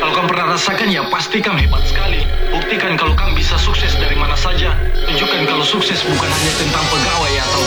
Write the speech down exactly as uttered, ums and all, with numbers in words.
Kalau kamu pernah rasakan, ya pasti kamu hebat sekali. Buktikan kalau kamu bisa sukses dari mana saja. Tunjukkan kalau sukses bukan hanya tentang pegawai atau